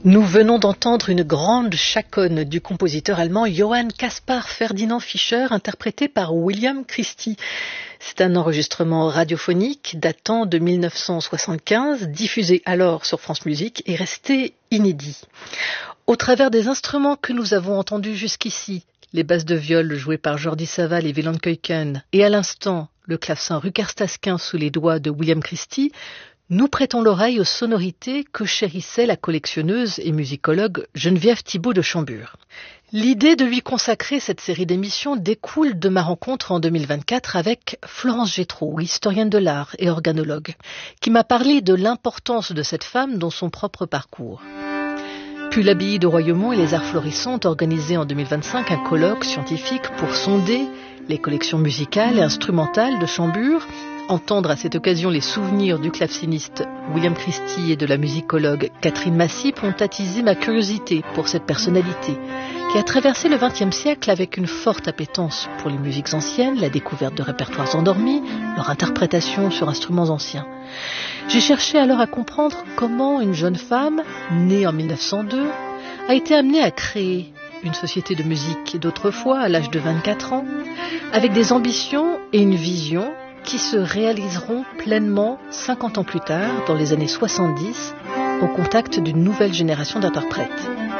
Nous venons d'entendre une grande chaconne du compositeur allemand Johann Caspar Ferdinand Fischer, interprété par William Christie. C'est un enregistrement radiophonique datant de 1975, diffusé alors sur France Musique et resté inédit. Au travers des instruments que nous avons entendus jusqu'ici, les basses de viol jouées par Jordi Savall et Willem Keuken, et à l'instant le clavecin Ruckers-Taskin sous les doigts de William Christie, nous prêtons l'oreille aux sonorités que chérissait la collectionneuse et musicologue Geneviève Thibault de Chambure. L'idée de lui consacrer cette série d'émissions découle de ma rencontre en 2024 avec Florence Gétraud, historienne de l'art et organologue, qui m'a parlé de l'importance de cette femme dans son propre parcours. Puis l'Abbaye de Royaumont et les Arts Florissants ont organisé en 2025 un colloque scientifique pour sonder les collections musicales et instrumentales de Chambure, entendre à cette occasion les souvenirs du claveciniste William Christie et de la musicologue Catherine Massip ont attisé ma curiosité pour cette personnalité qui a traversé le XXe siècle avec une forte appétence pour les musiques anciennes, la découverte de répertoires endormis, leur interprétation sur instruments anciens. J'ai cherché alors à comprendre comment une jeune femme, née en 1902, a été amenée à créer une société de musique d'autrefois à l'âge de 24 ans, avec des ambitions et une vision qui se réaliseront pleinement 50 ans plus tard, dans les années 70, au contact d'une nouvelle génération d'interprètes.